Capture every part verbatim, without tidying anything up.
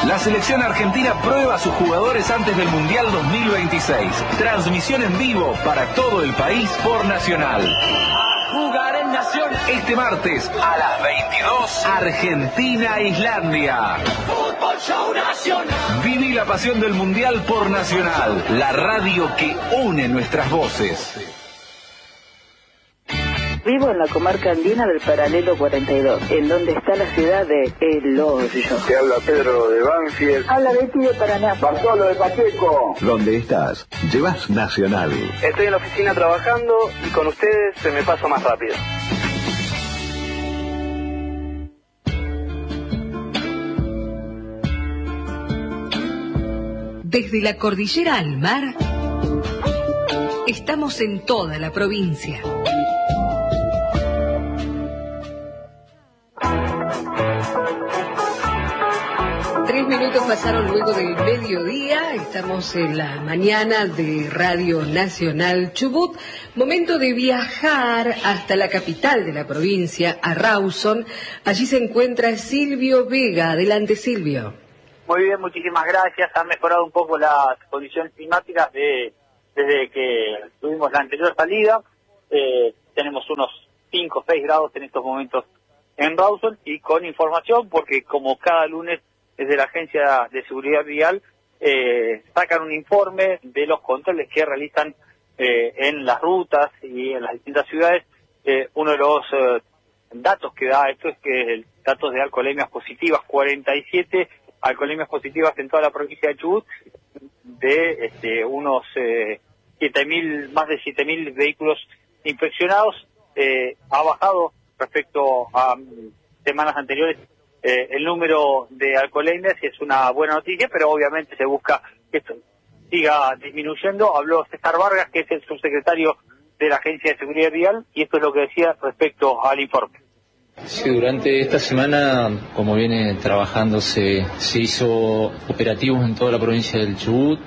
La selección argentina prueba a sus jugadores antes del Mundial dos mil veintiséis. Transmisión en vivo para todo el país por Nacional. Jugar en Nación. Este martes a las veintidós, Argentina-Islandia. Fútbol Show Nacional. Viví la pasión del Mundial por Nacional, la radio que une nuestras voces. Vivo en la comarca andina del Paralelo cuarenta y dos, en donde está la ciudad de El Hoyo. Te habla Pedro de Banfield. Habla Betty de Paraná. Bartolo de Pacheco. ¿Dónde estás? Llevas Nacional. Estoy en la oficina trabajando y con ustedes se me pasa más rápido. Desde la cordillera al mar, estamos en toda la provincia. Tres minutos pasaron luego del mediodía, estamos en la mañana de Radio Nacional Chubut. Momento de viajar hasta la capital de la provincia, a Rawson. Allí se encuentra Silvio Vega. Adelante, Silvio. Muy bien, muchísimas gracias. Han mejorado un poco las condiciones climáticas de, desde que tuvimos la anterior salida. Eh, tenemos unos cinco o seis grados en estos momentos en Rawson, y con información, porque como cada lunes desde la Agencia de Seguridad Vial eh, sacan un informe de los controles que realizan eh, en las rutas y en las distintas ciudades. Eh, uno de los eh, datos que da esto es que el datos de alcoholemias positivas, cuarenta y siete alcoholemias positivas en toda la provincia de Chubut, de este, unos eh, siete mil, más de siete mil vehículos inspeccionados. Eh, ha bajado respecto a um, semanas anteriores eh, el número de alcoholemias, y es una buena noticia, pero obviamente se busca que esto siga disminuyendo. Habló César Vargas, que es el subsecretario de la Agencia de Seguridad Vial, y esto es lo que decía respecto al informe. Sí, durante esta semana, como viene trabajándose, se hizo operativos en toda la provincia del Chubut,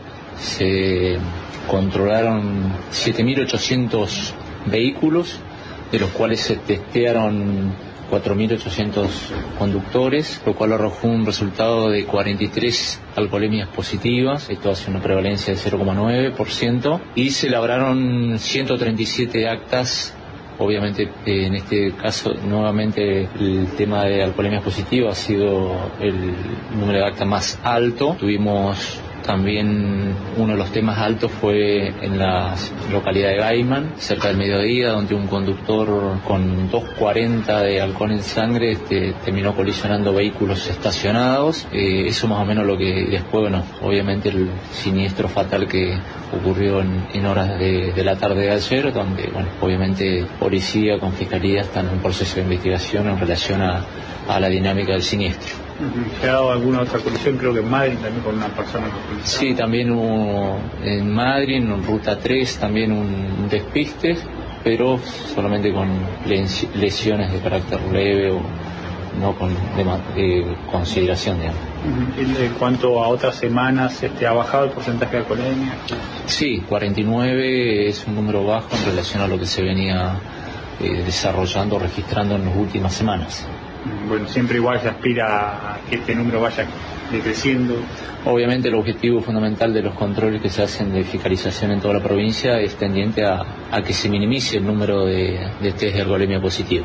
se controlaron siete mil ochocientos vehículos, de los cuales se testearon cuatro mil ochocientos conductores, lo cual arrojó un resultado de cuarenta y tres alcoholemias positivas. Esto hace una prevalencia de cero coma nueve por ciento, y se labraron ciento treinta y siete actas. Obviamente, eh, en este caso, nuevamente, el tema de alcoholemias positivas ha sido el número de actas más alto. Tuvimos también, uno de los temas altos fue en la localidad de Gaiman, cerca del mediodía, donde un conductor con dos cuarenta de alcohol en sangre este, terminó colisionando vehículos estacionados. Eh, eso más o menos lo que después, bueno, obviamente el siniestro fatal que ocurrió en, en horas de, de la tarde de ayer, donde, bueno, obviamente policía con fiscalía están en un proceso de investigación en relación a, a la dinámica del siniestro. ¿Se ha dado alguna otra colisión? Creo que en Madrid también con una persona que colisión. Sí, también hubo en Madrid, en Ruta tres, también un despiste, pero solamente con lesiones de carácter leve o no con de, de consideración, digamos. En cuanto a otras semanas, este, ¿ha bajado el porcentaje de alcoholemia? Sí, cuarenta y nueve es un número bajo en relación a lo que se venía eh, desarrollando, registrando en las últimas semanas. Bueno, siempre igual se aspira a que este número vaya decreciendo. Obviamente el objetivo fundamental de los controles que se hacen de fiscalización en toda la provincia es tendiente a, a que se minimice el número de, de test de alcoholemia positiva.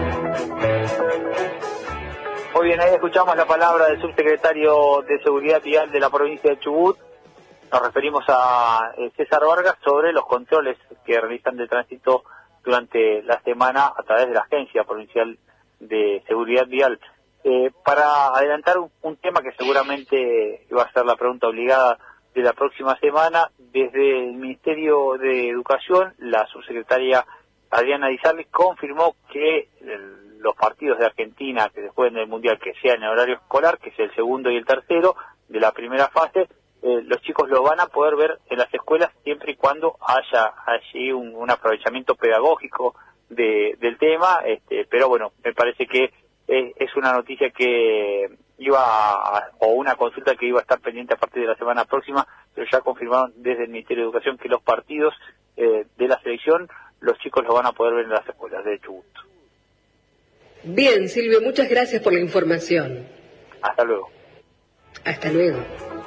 Muy bien, ahí escuchamos la palabra del subsecretario de Seguridad Vial de la provincia de Chubut. Nos referimos a César Vargas sobre los controles que realizan de tránsito durante la semana a través de la Agencia Provincial de Seguridad Vial. Eh, para adelantar un, un tema que seguramente va a ser la pregunta obligada de la próxima semana, desde el Ministerio de Educación, la subsecretaria Adriana Di Sarli confirmó que el, los partidos de Argentina que se jueguen en el Mundial, que sean en horario escolar, que es el segundo y el tercero de la primera fase, eh, los chicos lo van a poder ver en las escuelas siempre y cuando haya allí un, un aprovechamiento pedagógico de, del tema, este, pero bueno, me parece que es, es una noticia que iba a, o una consulta que iba a estar pendiente a partir de la semana próxima, pero ya confirmaron desde el Ministerio de Educación que los partidos eh, de la selección, los chicos los van a poder ver en las escuelas de Chubut. Bien, Silvio, muchas gracias por la información. Hasta luego. Hasta luego.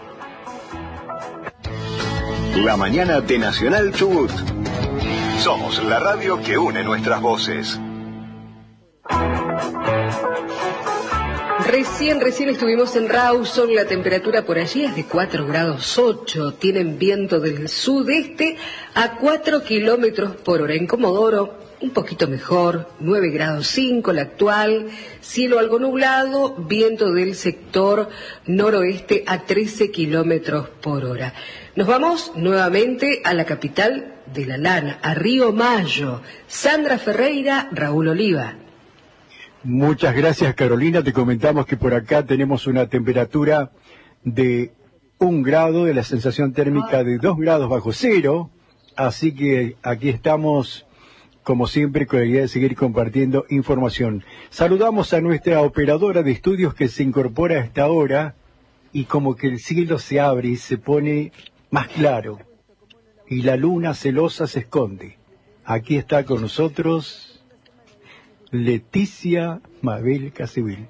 La mañana de Nacional Chubut. Somos la radio que une nuestras voces. Recién, recién estuvimos en Rawson, la temperatura por allí es de cuatro grados ocho, tienen viento del sudeste a cuatro kilómetros por hora. En Comodoro, un poquito mejor, nueve grados cinco la actual, cielo algo nublado, viento del sector noroeste a trece kilómetros por hora. Nos vamos nuevamente a la capital de la lana, a Río Mayo. Sandra Ferreira, Raúl Oliva. Muchas gracias, Carolina. Te comentamos que por acá tenemos una temperatura de un grado, de la sensación térmica de dos grados bajo cero, así que aquí estamos, como siempre, con la idea de seguir compartiendo información. Saludamos a nuestra operadora de estudios que se incorpora a esta hora y como que el cielo se abre y se pone más claro y la luna celosa se esconde. Aquí está con nosotros Leticia Mabel Casibel.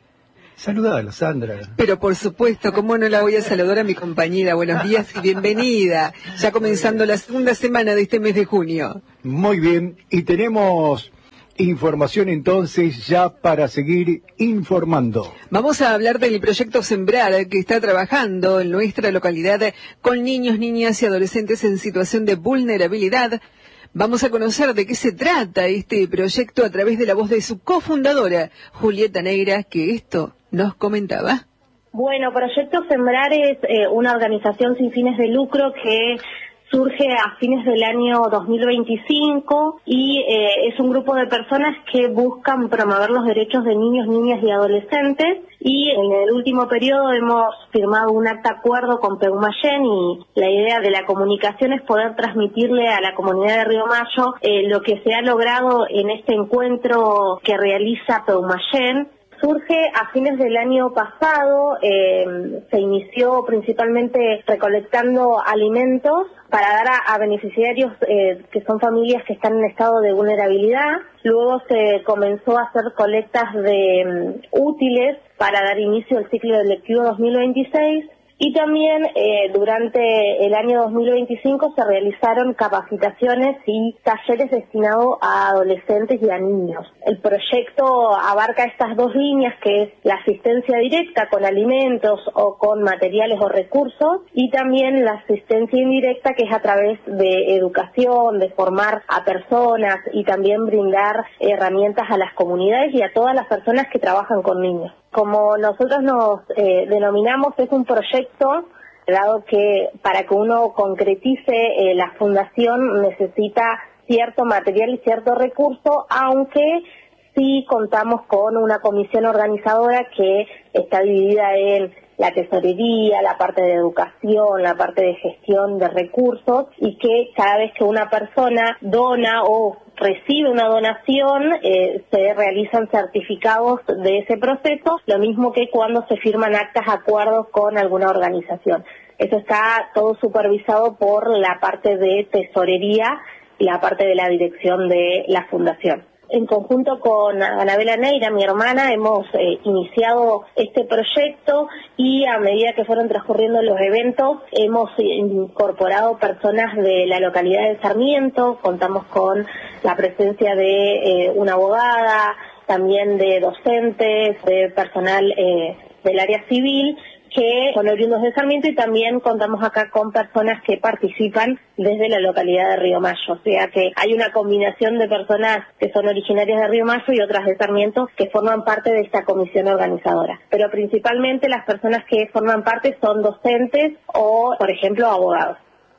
Saludala, Sandra. Pero por supuesto, ¿cómo no la voy a saludar a mi compañera? Buenos días y bienvenida. Ya comenzando la segunda semana de este mes de junio. Muy bien, y tenemos información entonces ya para seguir informando. Vamos a hablar del proyecto Sembrar que está trabajando en nuestra localidad con niños, niñas y adolescentes en situación de vulnerabilidad. Vamos a conocer de qué se trata este proyecto a través de la voz de su cofundadora, Julieta Neira, que esto nos comentaba. Bueno, Proyecto Sembrar es eh, una organización sin fines de lucro que surge a fines del año dos mil veinticinco y eh, es un grupo de personas que buscan promover los derechos de niños, niñas y adolescentes, y en el último periodo hemos firmado un acta acuerdo con Peumayén y la idea de la comunicación es poder transmitirle a la comunidad de Río Mayo eh, lo que se ha logrado en este encuentro que realiza Peumayén. Surge a fines del año pasado, eh, se inició principalmente recolectando alimentos para dar a, a beneficiarios eh, que son familias que están en estado de vulnerabilidad. Luego se comenzó a hacer colectas de um, útiles para dar inicio al ciclo lectivo dos mil veintiséis. Y también eh, durante el año dos mil veinticinco se realizaron capacitaciones y talleres destinados a adolescentes y a niños. El proyecto abarca estas dos líneas, que es la asistencia directa con alimentos o con materiales o recursos, y también la asistencia indirecta, que es a través de educación, de formar a personas y también brindar herramientas a las comunidades y a todas las personas que trabajan con niños. Como nosotros nos eh, denominamos, es un proyecto, dado que para que uno concretice eh, la fundación necesita cierto material y cierto recurso, aunque sí contamos con una comisión organizadora que está dividida en la tesorería, la parte de educación, la parte de gestión de recursos, y que cada vez que una persona dona o recibe una donación, eh, se realizan certificados de ese proceso, lo mismo que cuando se firman actas de acuerdos con alguna organización. Eso está todo supervisado por la parte de tesorería y la parte de la dirección de la fundación. En conjunto con Anabela Neira, mi hermana, hemos eh, iniciado este proyecto y a medida que fueron transcurriendo los eventos hemos incorporado personas de la localidad de Sarmiento, contamos con la presencia de eh, una abogada, también de docentes, de personal eh, del área civil, que son oriundos de Sarmiento, y también contamos acá con personas que participan desde la localidad de Río Mayo. O sea que hay una combinación de personas que son originarias de Río Mayo y otras de Sarmiento que forman parte de esta comisión organizadora. Pero principalmente las personas que forman parte son docentes o, por ejemplo, abogados.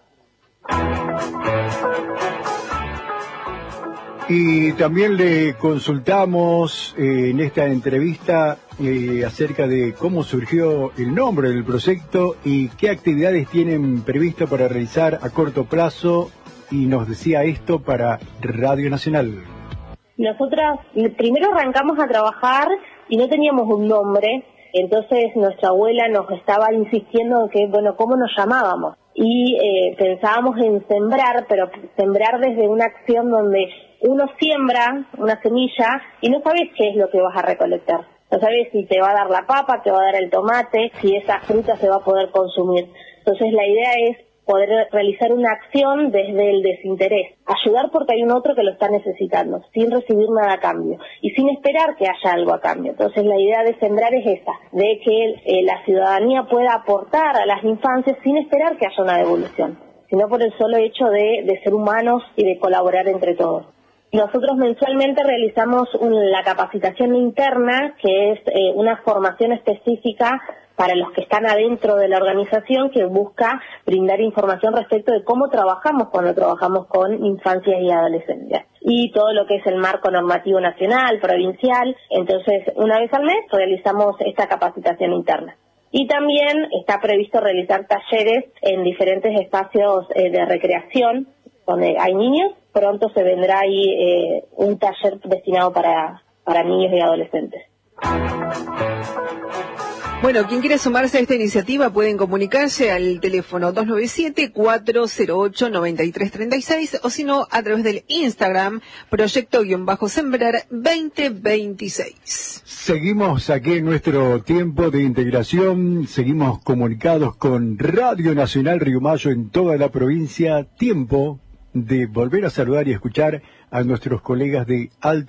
Y también le consultamos eh, en esta entrevista eh, acerca de cómo surgió el nombre del proyecto y qué actividades tienen previsto para realizar a corto plazo, y nos decía esto para Radio Nacional. Nosotras primero arrancamos a trabajar y no teníamos un nombre, entonces nuestra abuela nos estaba insistiendo en que, bueno, ¿cómo nos llamábamos? Y eh, pensábamos en sembrar, pero sembrar desde una acción donde uno siembra una semilla y no sabes qué es lo que vas a recolectar. No sabes si te va a dar la papa, te va a dar el tomate, si esa fruta se va a poder consumir. Entonces la idea es poder realizar una acción desde el desinterés, ayudar porque hay un otro que lo está necesitando, sin recibir nada a cambio y sin esperar que haya algo a cambio. Entonces la idea de Sembrar es esa, de que eh, la ciudadanía pueda aportar a las infancias sin esperar que haya una devolución, sino por el solo hecho de, de ser humanos y de colaborar entre todos. Nosotros mensualmente realizamos un, la capacitación interna, que es eh, una formación específica para los que están adentro de la organización, que busca brindar información respecto de cómo trabajamos cuando trabajamos con infancias y adolescentes. Y todo lo que es el marco normativo nacional, provincial. Entonces, una vez al mes realizamos esta capacitación interna. Y también está previsto realizar talleres en diferentes espacios eh, de recreación, donde hay niños. Pronto se vendrá ahí eh, un taller destinado para, para niños y adolescentes. Bueno, quien quiera sumarse a esta iniciativa pueden comunicarse al teléfono dos nueve siete, cuatro cero ocho, nueve tres tres seis o si no a través del Instagram proyecto-sembrar veinte veintiséis. Seguimos aquí en nuestro tiempo de integración, seguimos comunicados con Radio Nacional Río Mayo en toda la provincia. Tiempo de volver a saludar y escuchar a nuestros colegas de Alto